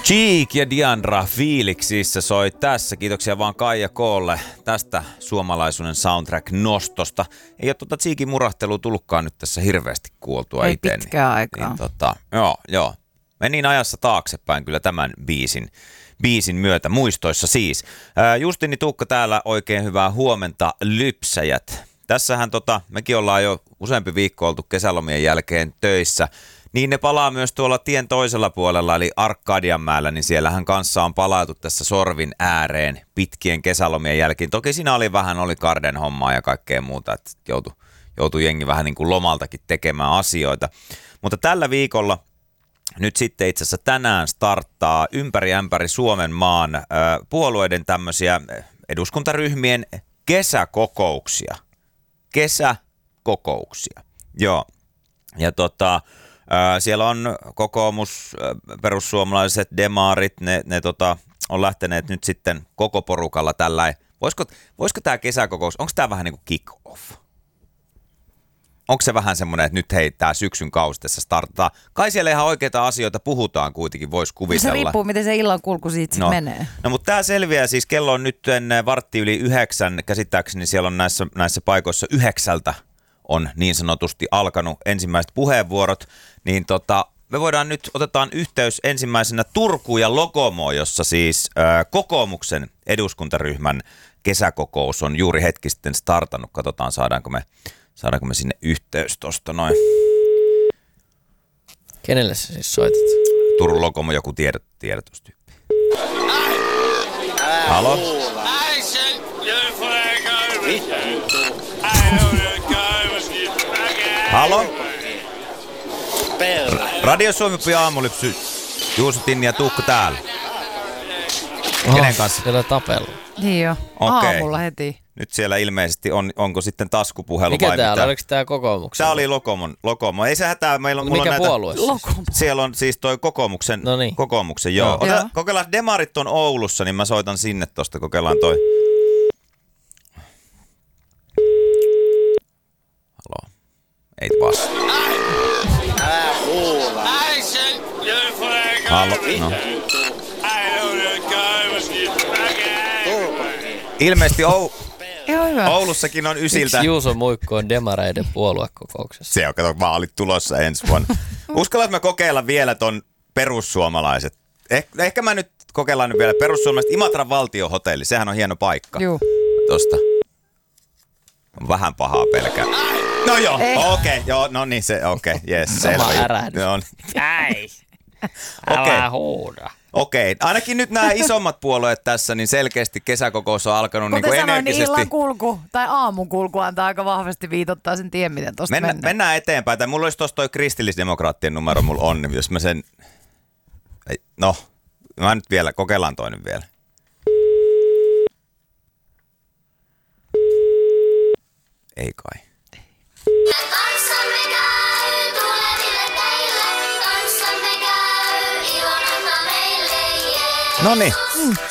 Cheek ja Diandra fiiliksissä soi tässä. Kiitoksia vaan Kaija Koolle tästä suomalaisuuden soundtrack-nostosta. Ei ole Cheekin murahtelua tullutkaan nyt tässä hirveästi kuultua ei itse. Ei pitkään aikaa. Niin, joo. Menin ajassa taaksepäin kyllä tämän biisin myötä, muistoissa siis. Justini Tuukka täällä, oikein hyvää huomenta lypsäjät. Tässähän mekin ollaan jo useampi viikko oltu kesälomien jälkeen töissä. Niin ne palaa myös tuolla tien toisella puolella, eli Arkadianmäellä, niin siellähän kanssa on palautu tässä sorvin ääreen pitkien kesälomien jälkeen. Toki siinä oli Garden hommaa ja kaikkea muuta, että joutui jengi vähän niin kuin lomaltakin tekemään asioita. Mutta tällä viikolla nyt sitten itse asiassa tänään starttaa ympäri Suomen maan puolueiden tämmöisiä eduskuntaryhmien kesäkokouksia. Joo. Ja siellä on kokoomus, perussuomalaiset, demarit, ne on lähteneet nyt sitten koko porukalla tällä. Voisiko tämä kesäkokous, onko tämä vähän niin kuin kick-off? Onko se vähän semmoinen, että nyt hei, tämä syksyn kausi tässä starttaa? Kai siellä ihan oikeita asioita puhutaan kuitenkin, voisi kuvitella. Se riippuu, miten se illan kulku siitä sitten menee. No, mutta tämä selviää siis, kello on nyt 8:15, käsittääkseni siellä on näissä paikoissa 9 on niin sanotusti alkanut ensimmäiset puheenvuorot, niin me voidaan nyt, otetaan yhteys ensimmäisenä Turkuun ja Lokomoon, jossa siis kokoomuksen eduskuntaryhmän kesäkokous on juuri hetki sitten startannut. Katsotaan, saadaanko me sinne yhteys tosta noin. Kenelle sä siis soitat? Turun Lokomo, joku tiedotustyyppi. Halo? Halo? Radio Suomi aamulypsy. Juuso Tinni ja Tuukka täällä. Kenen kanssa? Siellä tapella. Niin jo. Okei. Aamulla heti. Nyt siellä ilmeisesti onko sitten taskupuhelu mikä vai täällä? mitä? Oliko tää kokoomuksen? Tää oli Lokomo. Ei se hätää. Mulla mikä on puolue Lokomo. Siellä on siis toi kokoomuksen. No niin. Kokoomuksen, joo. Kokeillaan, demarit on Oulussa, niin mä soitan sinne tosta. Kokeillaan toi. Halo. Ei vastaa. Halo. No. Ilmeisesti Oulussakin on ysiltä. Miksi Juuso Muikku on demareiden puoluekokouksessa? Se on, kato, vaalit tulossa ensi vuonna. Uskallas mä kokeilla vielä ton perussuomalaiset. Ehkä mä nyt kokeillaan nyt vielä perussuomalaiset. Imatran valtiohotelli, sehän on hieno paikka. Juu. Tosta. On vähän pahaa pelkää. No joo, okei. Joo, no niin se, jes. Sama ärähdys. Ei. Älä huuda. Okei, ainakin nyt nämä isommat puolueet tässä, niin selkeästi kesäkokous on alkanut niin kuin energisesti. Niin illan kulku tai aamun kulku antaa aika vahvasti viitottaa sen tien, miten tosta mennään. Mennään eteenpäin. Tai mulla olisi tossa toi kristillisdemokraattien numero, mulla on, jos mä sen... No, mä nyt vielä, kokeillaan toi nyt vielä. Ei kai. Noniin,